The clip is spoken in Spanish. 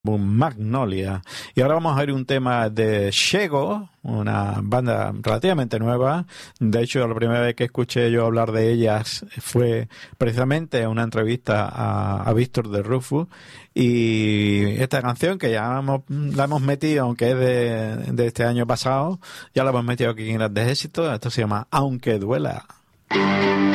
Magnolia. Y ahora vamos a ver un tema de Shego, una banda relativamente nueva. De hecho, la primera vez que escuché yo hablar de ellas fue precisamente en una entrevista a Víctor de Rufus. Y esta canción que ya la hemos metido, aunque es de este año pasado, ya la hemos metido aquí en Grandes Éxitos. Esto se llama Aunque Duela.